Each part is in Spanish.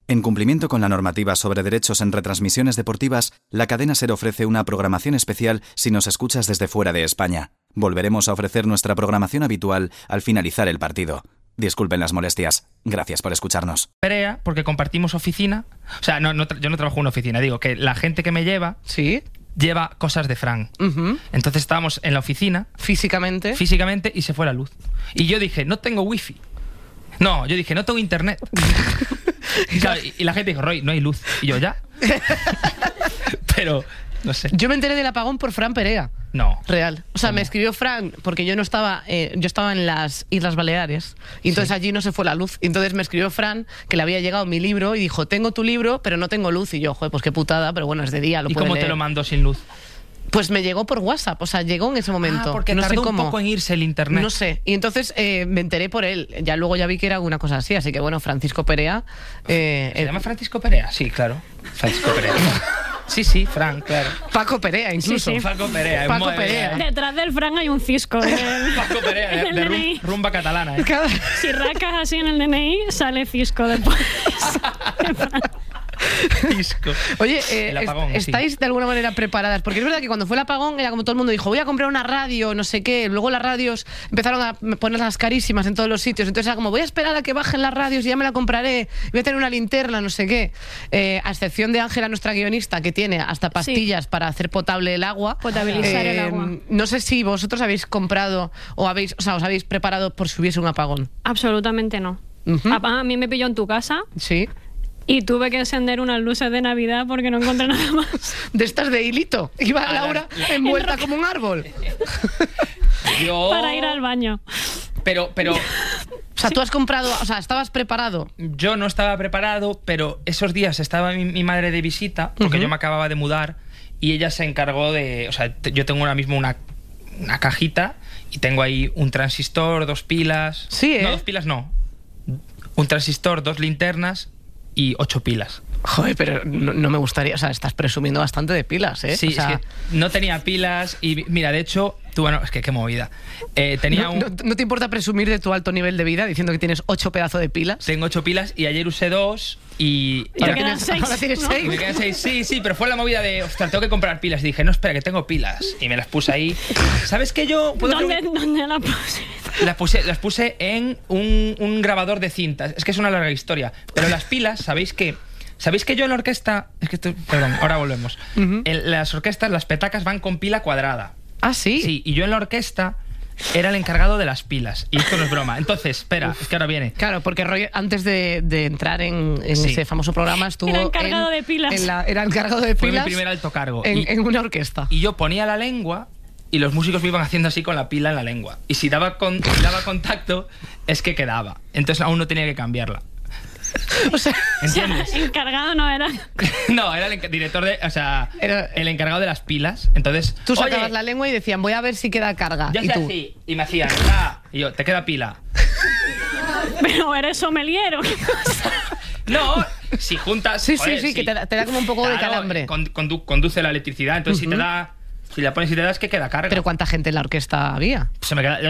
En cumplimiento con la normativa sobre derechos en retransmisiones deportivas, la cadena SER ofrece una programación especial si nos escuchas desde fuera de España. Volveremos a ofrecer nuestra programación habitual al finalizar el partido. Disculpen las molestias. Gracias por escucharnos. Perea, porque compartimos oficina. O sea, yo no trabajo en una oficina. Digo que la gente que me lleva... ¿Sí? Lleva cosas de Fran. Entonces estábamos en la oficina. Físicamente, y se fue la luz. Y yo dije, no tengo wifi. No, yo dije, no tengo internet. Y la gente dijo, Roy, no hay luz. Y yo, ya. Pero, no sé. Yo me enteré del apagón por Fran Perea. No. Real. O sea, ¿Cómo? me escribió Fran, porque yo no estaba, yo estaba en las Islas Baleares, y entonces allí no se fue la luz. Y entonces me escribió Fran que le había llegado mi libro y dijo, tengo tu libro, pero no tengo luz. Y yo, joder, pues qué putada, pero bueno, es de día, lo ¿Y puede cómo leer. te lo mandó sin luz? Pues me llegó por WhatsApp, o sea, llegó en ese momento. Porque no tardó sé cómo. un poco en irse el internet. No sé. Y entonces me enteré por él. Ya luego ya vi que era una cosa así. Así que bueno, Francisco Perea. ¿Se llama Francisco Perea? Sí, claro. Francisco Perea. Sí, Fran, claro. Paco Perea, incluso. Sí. Paco Perea. Paco Perea. Detrás del Fran hay un Cisco. Paco Perea, en el de DNI. rumba catalana. Si rascas así en el DNI, sale Cisco después. Cisco. Oye, El apagón, ¿estáis de alguna manera preparadas? Porque es verdad que cuando fue el apagón era como todo el mundo dijo, voy a comprar una radio, no sé qué. Luego las radios empezaron a ponerlas carísimas en todos los sitios. Entonces era como, voy a esperar a que bajen las radios y ya me la compraré. Voy a tener una linterna, no sé qué. A excepción de Ángela, nuestra guionista, que tiene hasta pastillas para hacer potable el agua. Potabilizar el agua. No sé si vosotros habéis comprado o os habéis preparado por si hubiese un apagón. Absolutamente no. Ujú. A mí me pilló en tu casa Sí. y tuve que encender unas luces de Navidad porque no encontré nada más. De estas de hilito. Iba Laura envuelta como un árbol. Yo... Para ir al baño. Pero O sea, tú has comprado, o sea, estabas preparado. yo no estaba preparado, pero esos días estaba mi madre de visita, porque yo me acababa de mudar, y ella se encargó de... O sea, yo tengo ahora mismo una cajita y tengo ahí un transistor, 2 pilas... Sí, ¿eh? No, 2 pilas no. Un transistor, 2 linternas y 8 pilas. Joder, pero no me gustaría, o sea, estás presumiendo bastante de pilas, ¿eh? Sí, o sea, es que no tenía pilas y mira, de hecho, bueno, es que qué movida. Tenía ¿no te importa presumir de tu alto nivel de vida diciendo que tienes 8 pedazos de pilas? Tengo 8 pilas y ayer usé 2 y... Te ahora quedan 6. ahora tienes ¿no? 6. Y me quedan 6, sí, pero fue la movida de, ostras, tengo que comprar pilas. Y dije, no, espera, que tengo pilas. Y me las puse ahí. ¿Sabes qué? Yo puedo ¿Dónde la puse? las puse en un grabador de cintas. Es que es una larga historia. Pero las pilas, ¿sabéis que yo en la orquesta... Es que perdón, ahora volvemos. En las orquestas, las petacas van con pila cuadrada. Ah, sí. Sí, y yo en la orquesta era el encargado de las pilas. Y esto no es broma. Entonces, espera, es que ahora viene. Claro, porque Roy, antes de entrar en Sí. ese famoso programa, estuvo Era encargado de pilas. Era encargado de Fue mi pilas primer alto cargo. en una orquesta. Y yo ponía la lengua y los músicos me iban haciendo así con la pila en la lengua. Y si daba contacto, es que quedaba. Entonces aún no tenía que cambiarla. O sea, ¿Entiendes? Encargado no era. No, era el director de... O sea, Era- el encargado de las pilas. Entonces... tú sacabas oye, la lengua y decían, voy a ver si queda carga. yo Y hacía tú, así. Y me hacían... Y yo, ¿te queda pila? Pero eres sommelier. No, si juntas... sí, joder, sí, que te da como un poco de Claro, calambre. Conduce la electricidad. Entonces si te da... Si la pones y te das, que queda carga. Pero ¿cuánta gente en la orquesta había? Se me queda...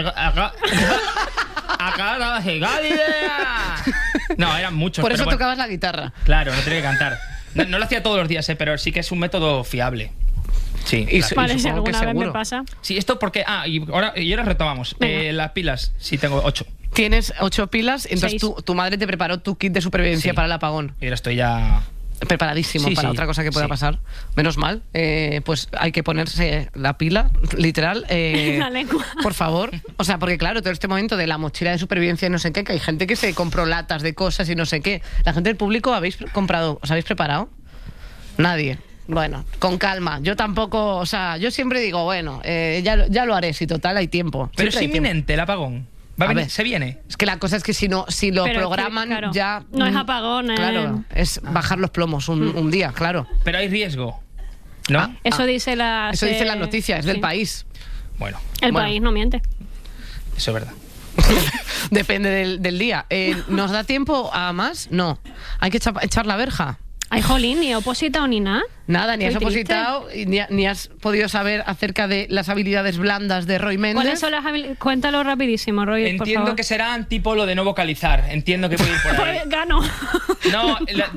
Acá la idea. No, eran muchos. Por eso pero bueno. tocabas la guitarra. Claro, no tenía que cantar. No lo hacía todos los días, pero sí que es un método fiable. Sí. Y claro. Vale, si supongo que alguna vez me seguro. pasa. Sí, esto porque... y ahora retomamos. Venga. Las pilas, sí tengo 8. Tienes 8 pilas, entonces 6. tu madre te preparó tu kit de supervivencia Sí. para el apagón. Y ahora estoy ya... Preparadísimo Sí, para sí. otra cosa que pueda Sí. pasar. Menos mal. Pues hay que ponerse la pila, literal. La lengua. Por favor. O sea, porque claro, todo este momento de la mochila de supervivencia y no sé qué, que hay gente que se compró latas de cosas y no sé qué. La gente del público, ¿habéis comprado? ¿Os habéis preparado? Nadie. Bueno, con calma. Yo tampoco, o sea, yo siempre digo, bueno, ya lo haré, si total hay tiempo. Pero es Siempre hay tiempo. inminente el apagón. Va a A venir, ver. se viene. Es que la cosa es que si lo Pero es que, programan claro, ya... no es apagón, Claro, es bajar los plomos un día, claro. Pero hay riesgo, ¿no? Eso dice la... Eso dice la noticia, es del sí. país. Bueno, El Bueno. país no miente. eso es verdad. Depende del día. ¿Nos da tiempo a más? No. ¿Hay que echar la verja? Ay, jolín, ni he opositado ni nada. Nada, ni has Estoy triste. opositado y ni has podido saber acerca de las habilidades blandas de Roy Méndez. ¿Cuáles son las Cuéntalo rapidísimo, Roy, por Entiendo favor. que serán tipo lo de no vocalizar. Entiendo que puede ir por ahí. Pues gano. No,